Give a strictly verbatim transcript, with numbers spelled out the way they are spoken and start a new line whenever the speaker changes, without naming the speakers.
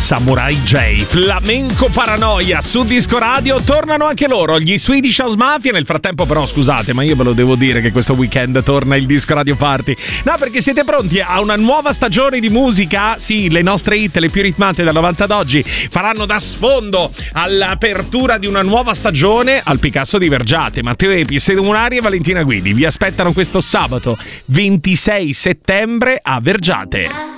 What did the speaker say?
Samurai J, Flamenco Paranoia su Disco Radio. Tornano anche loro, gli Swedish House Mafia. Nel frattempo però scusate, ma io ve lo devo dire che questo weekend torna il Disco Radio Party. No, perché siete pronti a una nuova stagione di musica? Sì, le nostre hit, le più ritmate dal novanta ad oggi, faranno da sfondo all'apertura di una nuova stagione al Picasso di Vergiate. Matteo Epi, Sede Munari e Valentina Guidi vi aspettano questo sabato ventisei settembre a Vergiate.